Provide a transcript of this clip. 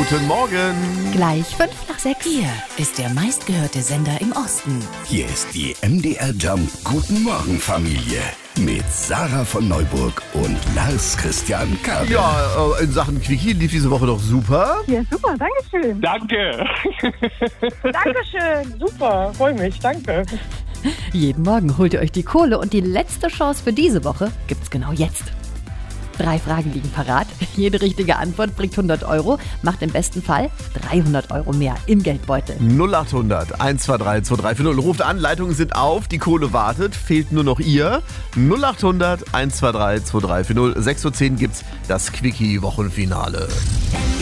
Guten Morgen. Gleich 5 nach 6. Hier ist der meistgehörte Sender im Osten. Hier ist die MDR Jump Guten Morgen Familie mit Sarah von Neuburg und Lars Christian Kabel. Ja, in Sachen Quickie lief diese Woche doch super. Ja, super, dankeschön. Danke. Dankeschön. Super, freue mich, danke. Jeden Morgen holt ihr euch die Kohle und die letzte Chance für diese Woche gibt's genau jetzt. 3 Fragen liegen parat. Jede richtige Antwort bringt 100 Euro, macht im besten Fall 300 Euro mehr im Geldbeutel. 0800 123 2340. Ruft an, Leitungen sind auf, die Kohle wartet, fehlt nur noch ihr. 0800 123 2340. 6:10 Uhr gibt's das Quickie-Wochenfinale.